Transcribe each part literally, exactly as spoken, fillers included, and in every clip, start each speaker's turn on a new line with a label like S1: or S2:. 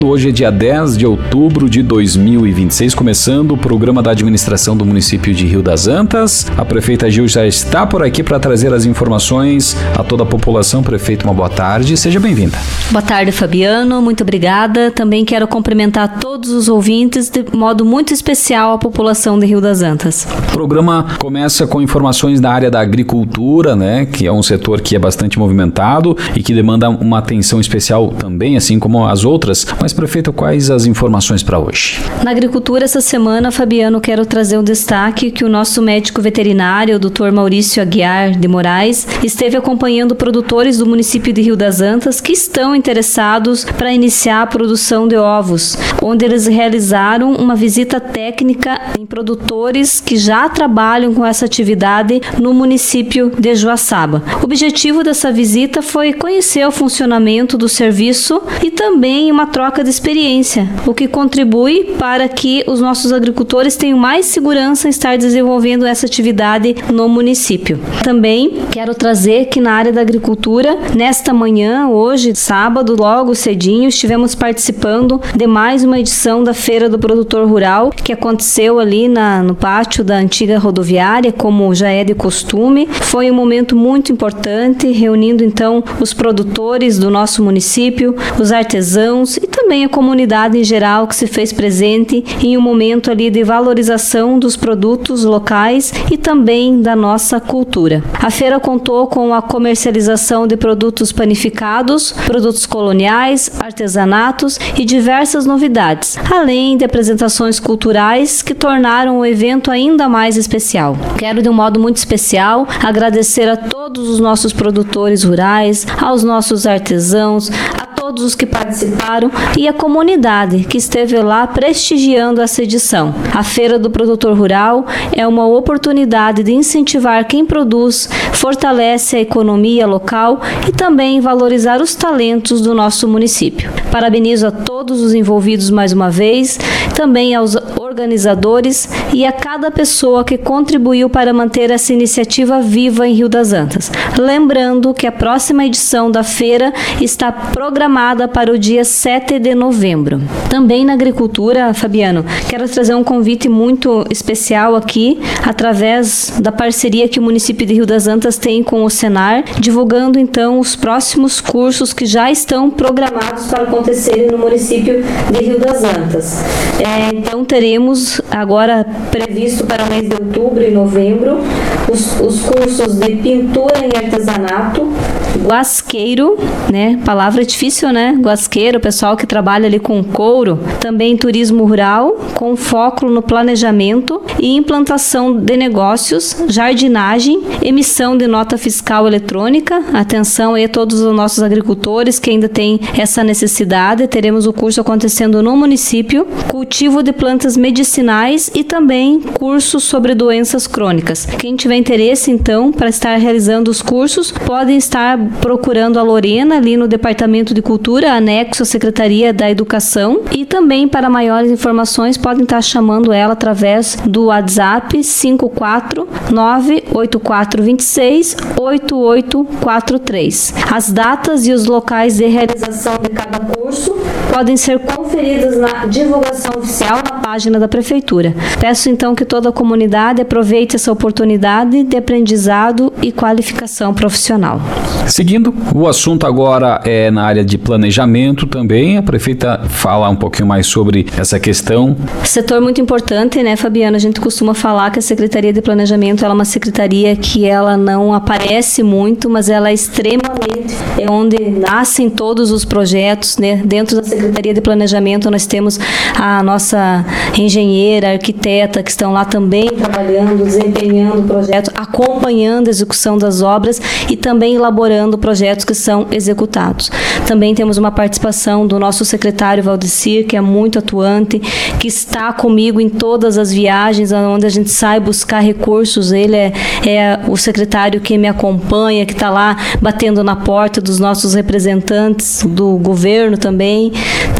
S1: Hoje é dia dez de outubro de dois mil e vinte e seis, começando o programa da administração do município de Rio das Antas. A prefeita Gil já está por aqui para trazer as informações a toda a população. Prefeito, uma boa tarde, seja bem-vinda.
S2: Boa tarde, Fabiano, muito obrigada. Também quero cumprimentar todos os ouvintes, de modo muito especial a população de Rio das Antas.
S1: O programa começa com informações da área da agricultura, né, que é um setor que é bastante movimentado e que demanda uma atenção especial também, assim como as outras. Mas, prefeito, quais as informações para hoje?
S2: Na agricultura, essa semana, Fabiano, quero trazer um destaque que o nosso médico veterinário, o doutor Maurício Aguiar de Moraes, esteve acompanhando produtores do município de Rio das Antas que estão interessados para iniciar a produção de ovos, onde eles realizaram uma visita técnica em produtores que já trabalham com essa atividade no município de Joaçaba. O objetivo dessa visita foi conhecer o funcionamento do serviço e também uma troca de experiência, o que contribui para que os nossos agricultores tenham mais segurança em estar desenvolvendo essa atividade no município. Também quero trazer que na área da agricultura, nesta manhã, hoje, sábado, logo cedinho, estivemos participando de mais uma edição da Feira do Produtor Rural, que aconteceu ali na, no pátio da antiga rodoviária, como já é de costume. Foi um momento muito importante, reunindo então os produtores do nosso município, os artesãos e também a comunidade em geral que se fez presente em um momento ali de valorização dos produtos locais e também da nossa cultura. A feira contou com a comercialização de produtos panificados, produtos coloniais, artesanatos e diversas novidades, além de apresentações culturais que tornaram o evento ainda mais especial. Quero de um modo muito especial agradecer a todos os nossos produtores rurais, aos nossos artesãos, a todos os que participaram e a comunidade que esteve lá prestigiando essa edição. A Feira do Produtor Rural é uma oportunidade de incentivar quem produz, fortalece a economia local e também valorizar os talentos do nosso município. Parabenizo a todos os envolvidos mais uma vez, também aos organizadores e a cada pessoa que contribuiu para manter essa iniciativa viva em Rio das Antas. Lembrando que a próxima edição da feira está programada para o dia sete de novembro. Também na agricultura, Fabiano, quero trazer um convite muito especial aqui, através da parceria que o município de Rio das Antas tem com o Senar, divulgando então os próximos cursos que já estão programados para acontecerem no município de Rio das Antas. É, então teremos agora previsto para o mês de outubro e novembro os, os cursos de pintura em artesanato, guasqueiro, né? Palavra difícil, né? Guasqueiro, o pessoal que trabalha ali com couro, também turismo rural, com foco no planejamento e implantação de negócios, jardinagem, emissão de nota fiscal eletrônica. Atenção aí a todos os nossos agricultores que ainda têm essa necessidade. Teremos o curso acontecendo no município, cultivo de plantas medicinais e também cursos sobre doenças crônicas. Quem tiver interesse, então, para estar realizando os cursos, podem estar procurando a Lorena ali no Departamento de Cultura, anexo à Secretaria da Educação, e também para maiores informações podem estar chamando ela através do WhatsApp cinco quatro nove oito quatro dois seis oito oito quatro três. As datas e os locais de realização de cada curso podem ser conferidas na divulgação oficial na página da Prefeitura. Peço então que toda a comunidade aproveite essa oportunidade de aprendizado e qualificação profissional.
S1: Seguindo, o assunto agora é na área de planejamento também. A prefeita fala um pouquinho mais sobre essa questão.
S2: Setor muito importante, né, Fabiana? A gente costuma falar que a Secretaria de Planejamento ela é uma secretaria que ela não aparece muito, mas ela é extremamente, é onde nascem todos os projetos, né? Dentro da Secretaria de Planejamento nós temos a nossa engenheira, arquiteta, que estão lá também trabalhando, desempenhando o projeto, acompanhando a execução das obras e também elaborando projetos que são executados. Também temos uma participação do nosso secretário Valdecir, que é muito atuante, que está comigo em todas as viagens onde a gente sai buscar recursos. Ele é, é o secretário que me acompanha, que está lá batendo na porta dos nossos representantes do governo também. É uma pessoa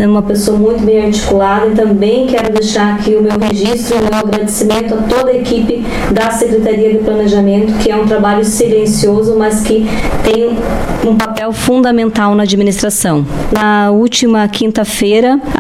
S2: administração muito bem articulada, e também quero deixar aqui o meu registro e o meu agradecimento a toda a equipe da Secretaria de Planejamento, que é um trabalho silencioso, mas que tem um papel fundamental na administração. Na última quinta-feira,